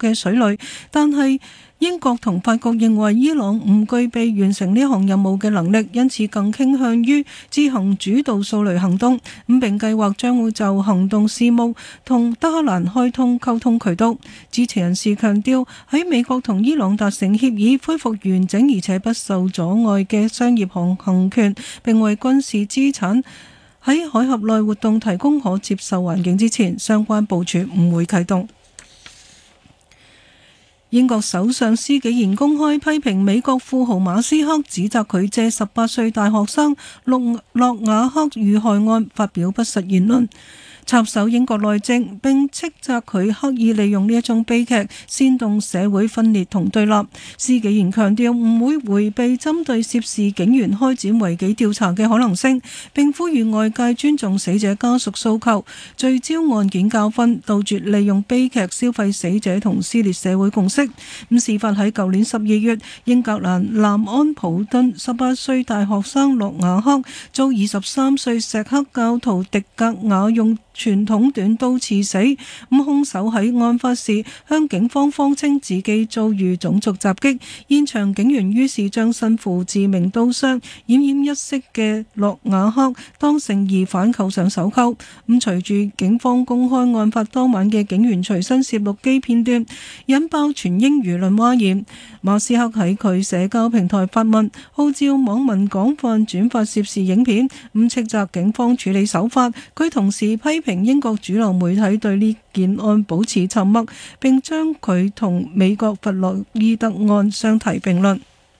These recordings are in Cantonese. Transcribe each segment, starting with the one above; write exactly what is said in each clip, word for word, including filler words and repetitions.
嘅水雷，但係英國同法國認為伊朗唔具備完成呢項任務嘅能力，因此更傾向於自行主導掃雷行動，咁並計劃將會就行動事務同德黑蘭開通溝通渠道。支持人士強調，喺美國同伊朗達成協議，恢復完整而且不受阻礙嘅商業航行權，並為軍事資產喺海峽內活動提供可接受環境之前，相關部署唔會啟動。英國首相施紀賢公開批評美國富豪馬斯克，指責佢借十八歲大學生洛洛瓦克遇害案發表不實言論，插手英國內政，並斥責佢刻意利用呢一種悲劇煽動社會分裂同對立。施紀賢強調唔會迴避針對涉事警員開展違紀調查嘅可能性，並呼籲外界尊重死者家屬訴求，聚焦案件教訓，杜絕利用悲劇消費死者同撕裂社會共識。咁事發喺舊年十二月，英格蘭南安普敦十八歲大學生洛瓦克遭二十三歲錫克教徒迪格瓦用傳統短刀刺死，咁兇手喺案發時向警方謊稱自己遭遇種族襲擊，現場警員於是將身負致命刀傷、奄奄一息嘅洛瓦克當成疑犯扣上手銬。咁隨住警方公開案發當晚嘅警員隨身攝錄機片段，引爆全英輿論譁然。馬斯克喺佢社交平台發文，號召網民廣泛轉發涉事影片，咁斥責警方處理手法。佢同時批評英國主流媒體對呢件案保持沉默，並將佢同美國弗洛伊德案相提並論。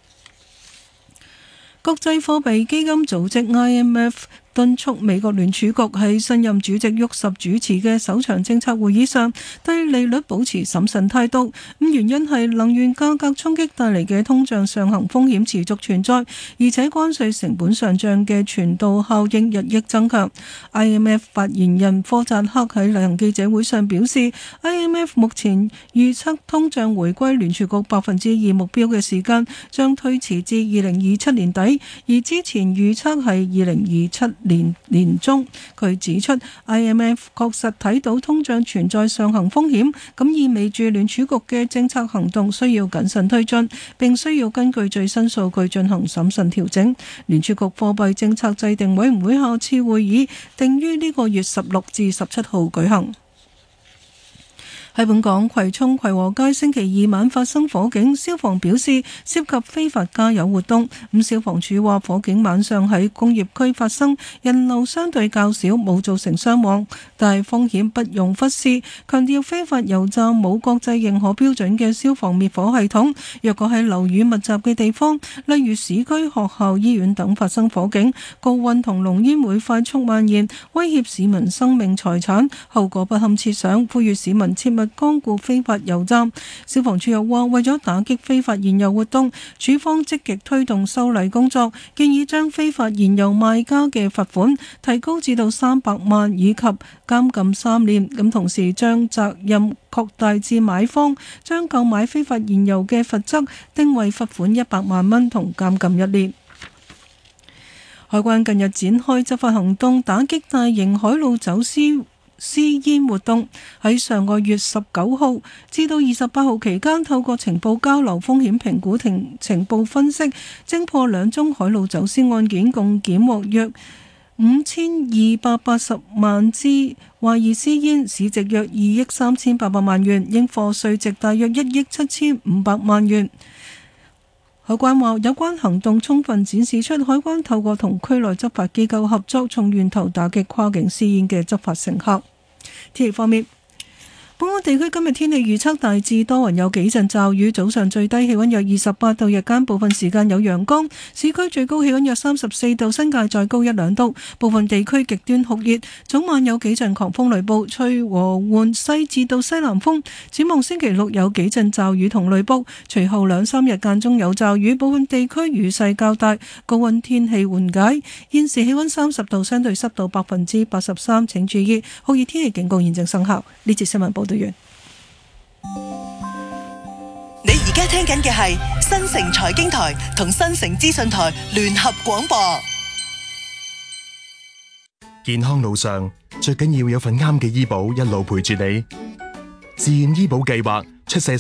國際貨幣基金組織 I M F 敦促美國聯儲局喺新任主席沃什主持嘅首場政策會議上對利率保持審慎態度。咁原因係能源價格衝擊帶嚟嘅通脹上行風險持續存在，而且關稅成本上漲嘅傳導效應日益增強。I M F 發言人科扎克喺例行記者會上表示 ，I M F 目前預測通脹回歸聯儲局百分之二目標嘅時間將推遲至二零二七年底，而之前預測係二零二七年年中。佢指出 I M F 確實睇到通脹存在上行風險，咁意味住聯儲局嘅政策行動需要謹慎推進，並需要根據最新數據進行審慎調整。聯儲局貨幣政策制定委員會下次會議定於呢個月十六至十七號舉行。喺本港葵涌葵和街星期二晚發生火警，消防表示涉及非法加油活動。咁消防處話火警晚上喺工業區發生，人流相對較少，冇造成傷亡，但係風險不容忽視。強調非法油站冇國際認可標準嘅消防滅火系統，若果喺樓宇密集嘅地方，例如市區、學校、醫院等發生火警，高溫同濃煙會快速蔓延，威脅市民生命財產，後果不堪設想。呼籲市民切勿光顧非法油站。消防處又話，為咗打擊非法燃油活動，處方積極推動修例工作，建議將非法燃油賣家嘅罰款提高至到三百萬以及監禁三年。咁同時將責任擴大至買方，將購買非法燃油嘅罰則定為罰款一百萬蚊同監禁一年。海關近日展開執法行動，打擊大型海路走私私煙活動。喺上個月十九號至到二十八號期間，透過情報交流、風險評估同情報分析，偵破兩宗海路走私案件，共檢獲約五千二百八十萬支懷疑私煙，市值約二億三千八百萬元，應課稅值大約一億七千五百萬元。海關話，有關行動充分展示出海關透過同區內執法機構合作，從源頭打擊跨境私煙嘅執法成效。天氣方面，本港地區今日天氣預測大致多雲，有幾陣驟雨，早上最低氣溫約二十八度，日間部分時間有陽光，市區最高氣溫約三十四度，新界再高一兩度，部分地區極端酷熱，早晚有幾陣狂風雷暴，吹和緩西至到西南風。展望星期六有幾陣驟雨同雷暴，隨後兩三日間中有驟雨，部分地區雨勢較大，高溫天氣緩解。現時氣溫三十度，相對濕度百分之八十三，請注意酷熱天氣警告現正生效。呢節新聞報道完。 你而家聽緊嘅係新城財經台同新城資訊台聯合廣播。 健康路上最緊要有份啱嘅醫保一路陪住你。自願醫保計劃出世